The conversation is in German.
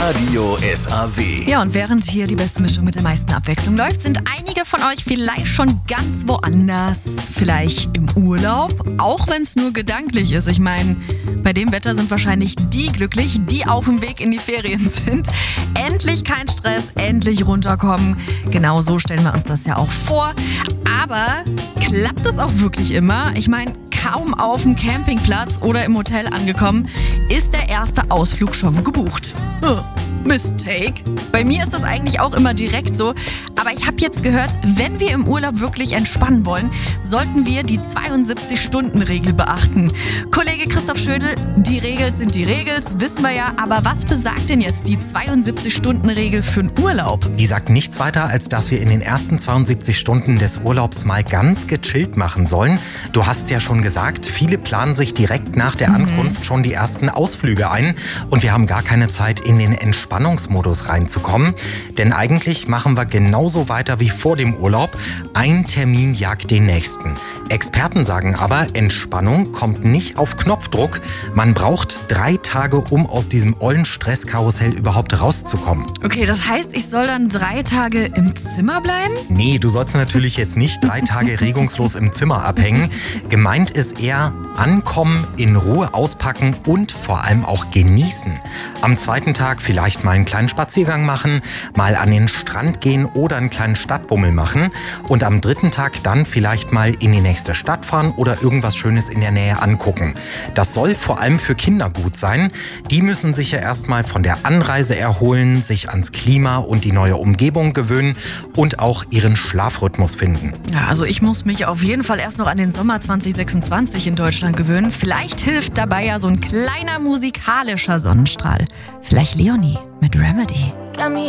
Radio SAW. Ja, und während hier die beste Mischung mit der meisten Abwechslung läuft, sind einige von euch vielleicht schon ganz woanders. Vielleicht im Urlaub, auch wenn es nur gedanklich ist. Ich meine, bei dem Wetter sind wahrscheinlich die glücklich, die auf dem Weg in die Ferien sind. Endlich kein Stress, endlich runterkommen. Genau so stellen wir uns das ja auch vor. Aber klappt das auch wirklich immer? Ich meine, kaum auf dem Campingplatz oder im Hotel angekommen, ist der erste Ausflug schon gebucht. Mistake. Bei mir ist das eigentlich auch immer direkt so. Aber ich habe jetzt gehört, wenn wir im Urlaub wirklich entspannen wollen, sollten wir die 72-Stunden-Regel beachten. Kollege Christoph Schödel, die Regels sind die Regels, wissen wir ja. Aber was besagt denn jetzt die 72-Stunden-Regel für einen Urlaub? Die sagt nichts weiter, als dass wir in den ersten 72 Stunden des Urlaubs mal ganz gechillt machen sollen. Du hast es ja schon gesagt, viele planen sich direkt nach der Ankunft schon die ersten Ausflüge ein. Und wir haben gar keine Zeit, in den Entspannungsmodus reinzukommen. Denn eigentlich machen wir genauso weiter wie vor dem Urlaub. Ein Termin jagt den nächsten. Experten sagen aber, Entspannung kommt nicht auf Knopfdruck. Man braucht 3 Tage, um aus diesem ollen Stresskarussell überhaupt rauszukommen. Okay, das heißt, ich soll dann 3 Tage im Zimmer bleiben? Nee, du sollst natürlich jetzt nicht 3 Tage regungslos im Zimmer abhängen. Gemeint ist eher ankommen, in Ruhe auspacken und vor allem auch genießen. Am zweiten Tag vielleicht mal einen kleinen Spaziergang machen, mal an den Strand gehen oder einen kleinen Stadtbummel machen und am dritten Tag dann vielleicht mal in die nächste Stadt fahren oder irgendwas Schönes in der Nähe angucken. Das soll vor allem für Kinder gut sein. Die müssen sich ja erstmal von der Anreise erholen, sich ans Klima und die neue Umgebung gewöhnen und auch ihren Schlafrhythmus finden. Ja, also ich muss mich auf jeden Fall erst noch an den Sommer 2026 in Deutschland gewöhnen. Vielleicht hilft dabei ja so ein kleiner musikalischer Sonnenstrahl. Vielleicht Leonie mit Remedy.